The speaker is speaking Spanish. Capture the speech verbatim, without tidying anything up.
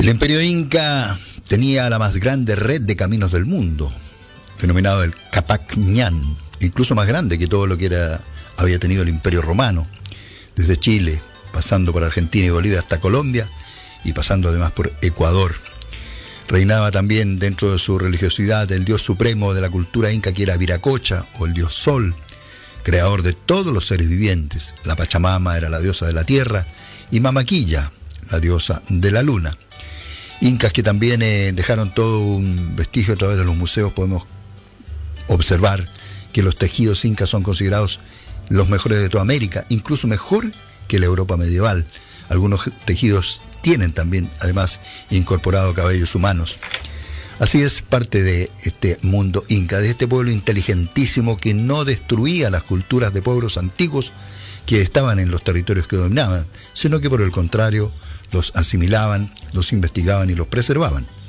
El imperio inca tenía la más grande red de caminos del mundo, denominado el Capac Ñan, incluso más grande que todo lo que era, había tenido el imperio romano, desde Chile, pasando por Argentina y Bolivia hasta Colombia, y pasando además por Ecuador. Reinaba también dentro de su religiosidad el dios supremo de la cultura inca, que era Viracocha, o el dios Sol, creador de todos los seres vivientes. La Pachamama era la diosa de la tierra, y Mamaquilla, la diosa de la luna. Incas que también eh, dejaron todo un vestigio a través de los museos. Podemos observar que los tejidos incas son considerados los mejores de toda América, incluso mejor que la Europa medieval. Algunos tejidos tienen también, además, incorporado cabellos humanos. Así es parte de este mundo inca, de este pueblo inteligentísimo que no destruía las culturas de pueblos antiguos que estaban en los territorios que dominaban, sino que por el contrario los asimilaban, los investigaban y los preservaban.